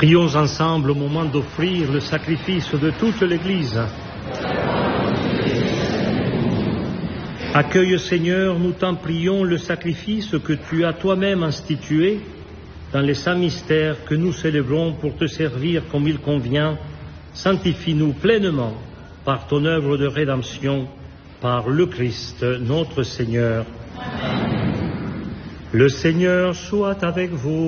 Prions ensemble au moment d'offrir le sacrifice de toute l'Église. Accueille, Seigneur, nous t'en prions, le sacrifice que tu as toi-même institué dans les saints mystères que nous célébrons pour te servir comme il convient. Sanctifie-nous pleinement par ton œuvre de rédemption, par le Christ, notre Seigneur. Amen. Le Seigneur soit avec vous.